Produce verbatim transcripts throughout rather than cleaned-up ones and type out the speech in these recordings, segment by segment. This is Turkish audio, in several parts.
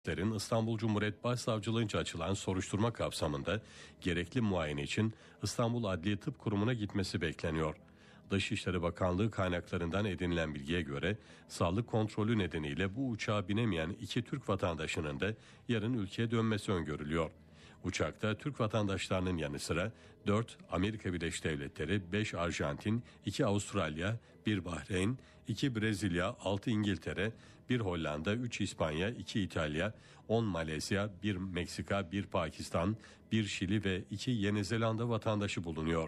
İstanbul Cumhuriyet Başsavcılığınca açılan soruşturma kapsamında gerekli muayene için İstanbul Adliye Tıp Kurumu'na gitmesi bekleniyor. Dışişleri Bakanlığı kaynaklarından edinilen bilgiye göre sağlık kontrolü nedeniyle bu uçağa binemeyen iki Türk vatandaşının da yarın ülkeye dönmesi öngörülüyor. Uçakta Türk vatandaşlarının yanı sıra dört Amerika Birleşik Devletleri, beş Arjantin, iki Avustralya, bir Bahreyn, iki Brezilya, altı İngiltere, bir Hollanda, üç İspanya, iki İtalya, on Malezya, bir Meksika, bir Pakistan, bir Şili ve iki Yeni Zelanda vatandaşı bulunuyor.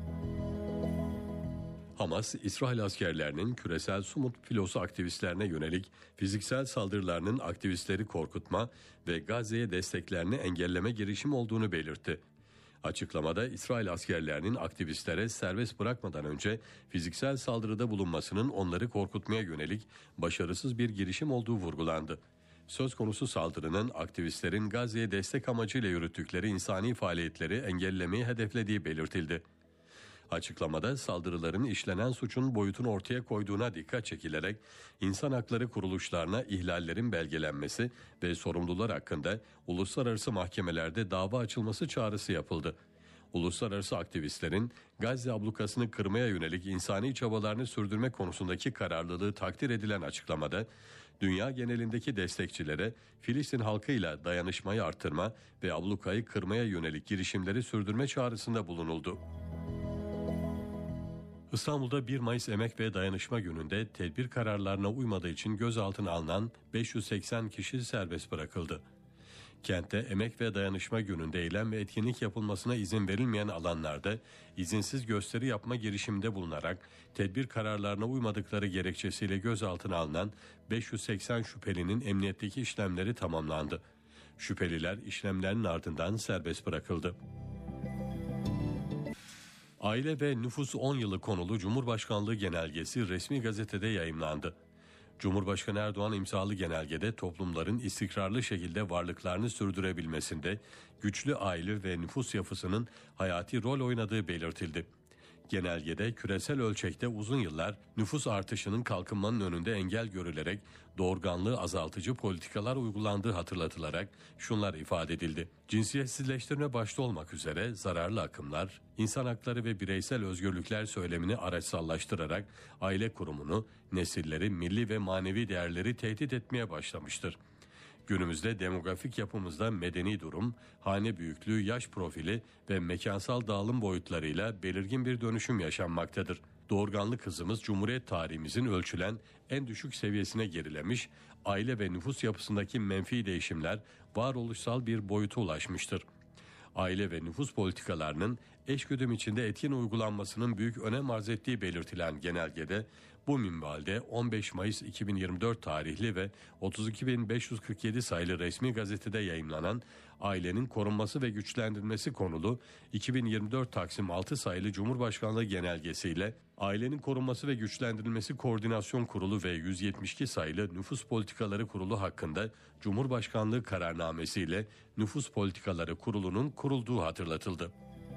Hamas, İsrail askerlerinin küresel Sumut filosu aktivistlerine yönelik fiziksel saldırılarının aktivistleri korkutma ve Gazze'ye desteklerini engelleme girişimi olduğunu belirtti. Açıklamada İsrail askerlerinin aktivistlere serbest bırakmadan önce fiziksel saldırıda bulunmasının onları korkutmaya yönelik başarısız bir girişim olduğu vurgulandı. Söz konusu saldırının aktivistlerin Gazze'ye destek amacıyla yürüttükleri insani faaliyetleri engellemeyi hedeflediği belirtildi. Açıklamada saldırıların işlenen suçun boyutunu ortaya koyduğuna dikkat çekilerek insan hakları kuruluşlarına ihlallerin belgelenmesi ve sorumlular hakkında uluslararası mahkemelerde dava açılması çağrısı yapıldı. Uluslararası aktivistlerin Gazze ablukasını kırmaya yönelik insani çabalarını sürdürme konusundaki kararlılığı takdir edilen açıklamada, dünya genelindeki destekçilere Filistin halkıyla dayanışmayı artırma ve ablukayı kırmaya yönelik girişimleri sürdürme çağrısında bulunuldu. İstanbul'da bir Mayıs Emek ve Dayanışma Günü'nde tedbir kararlarına uymadığı için gözaltına alınan beş yüz seksen kişi serbest bırakıldı. Kentte Emek ve Dayanışma Günü'nde eylem ve etkinlik yapılmasına izin verilmeyen alanlarda izinsiz gösteri yapma girişiminde bulunarak tedbir kararlarına uymadıkları gerekçesiyle gözaltına alınan beş yüz seksen şüphelinin emniyetteki işlemleri tamamlandı. Şüpheliler işlemlerin ardından serbest bırakıldı. Aile ve Nüfus on yılı konulu Cumhurbaşkanlığı genelgesi resmi gazetede yayımlandı. Cumhurbaşkanı Erdoğan imzalı genelgede toplumların istikrarlı şekilde varlıklarını sürdürebilmesinde güçlü aile ve nüfus yapısının hayati rol oynadığı belirtildi. Genelgede küresel ölçekte uzun yıllar nüfus artışının kalkınmanın önünde engel görülerek doğurganlığı azaltıcı politikalar uygulandığı hatırlatılarak şunlar ifade edildi. Cinsiyetsizleştirme başta olmak üzere zararlı akımlar, insan hakları ve bireysel özgürlükler söylemini araçsallaştırarak aile kurumunu, nesilleri, milli ve manevi değerleri tehdit etmeye başlamıştır. Günümüzde demografik yapımızda medeni durum, hane büyüklüğü, yaş profili ve mekansal dağılım boyutlarıyla belirgin bir dönüşüm yaşanmaktadır. Doğurganlık hızımız Cumhuriyet tarihimizin ölçülen en düşük seviyesine gerilemiş, aile ve nüfus yapısındaki menfi değişimler varoluşsal bir boyuta ulaşmıştır. Aile ve nüfus politikalarının eşgüdüm içinde etkin uygulanmasının büyük önem arz ettiği belirtilen genelgede bu minvalde on beş Mayıs iki bin yirmi dört tarihli ve otuz iki bin beş yüz kırk yedi sayılı resmi gazetede yayımlanan ailenin korunması ve güçlendirilmesi konulu iki bin yirmi dört Taksim altı sayılı Cumhurbaşkanlığı genelgesiyle ailenin korunması ve güçlendirilmesi koordinasyon kurulu ve yüz yetmiş iki sayılı nüfus politikaları kurulu hakkında Cumhurbaşkanlığı kararnamesiyle nüfus politikaları kurulunun kurulduğu hatırlatıldı.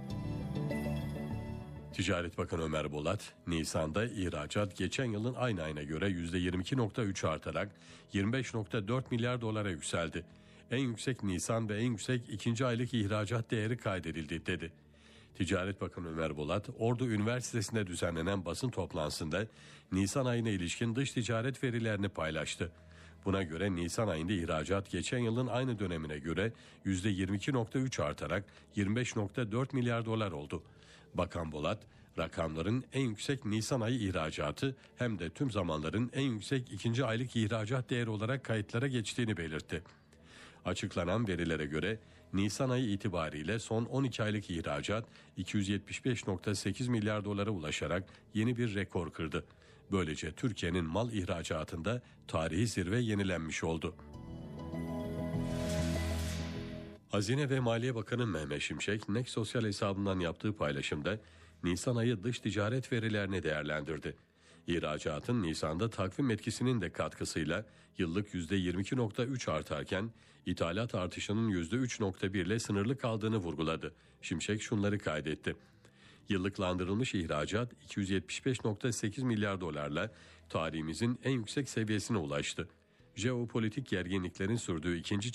Ticaret Bakanı Ömer Bolat, Nisan'da ihracat geçen yılın aynı ayına göre yüzde yirmi iki virgül üç artarak yirmi beş virgül dört milyar dolara yükseldi. En yüksek Nisan ve en yüksek ikinci aylık ihracat değeri kaydedildi dedi. Ticaret Bakanı Ömer Bolat, Ordu Üniversitesi'nde düzenlenen basın toplantısında Nisan ayına ilişkin dış ticaret verilerini paylaştı. Buna göre Nisan ayında ihracat geçen yılın aynı dönemine göre yüzde yirmi iki virgül üç artarak yirmi beş virgül dört milyar dolar oldu. Bakan Bolat, rakamların en yüksek Nisan ayı ihracatı hem de tüm zamanların en yüksek ikinci aylık ihracat değeri olarak kayıtlara geçtiğini belirtti. Açıklanan verilere göre Nisan ayı itibariyle son on iki aylık ihracat iki yüz yetmiş beş virgül sekiz milyar dolara ulaşarak yeni bir rekor kırdı. Böylece Türkiye'nin mal ihracatında tarihi zirve yenilenmiş oldu. Hazine ve Maliye Bakanı Mehmet Şimşek, N E K sosyal hesabından yaptığı paylaşımda Nisan ayı dış ticaret verilerini değerlendirdi. İhracatın Nisan'da takvim etkisinin de katkısıyla yıllık yüzde yirmi iki virgül üç artarken ithalat artışının yüzde üç virgül bir ile sınırlı kaldığını vurguladı. Şimşek şunları kaydetti. Yıllıklandırılmış ihracat iki yüz yetmiş beş virgül sekiz milyar dolarla tarihimizin en yüksek seviyesine ulaştı. Jeopolitik gerginliklerin sürdüğü ikinci